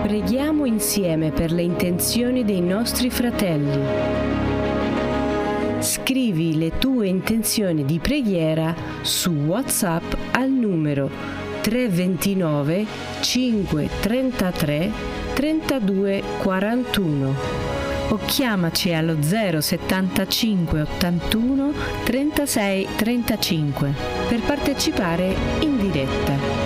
Preghiamo insieme per le intenzioni dei nostri fratelli. Scrivi le tue intenzioni di preghiera su WhatsApp al numero 329 533 32 41 o chiamaci allo 075 81 36 35 per partecipare in diretta.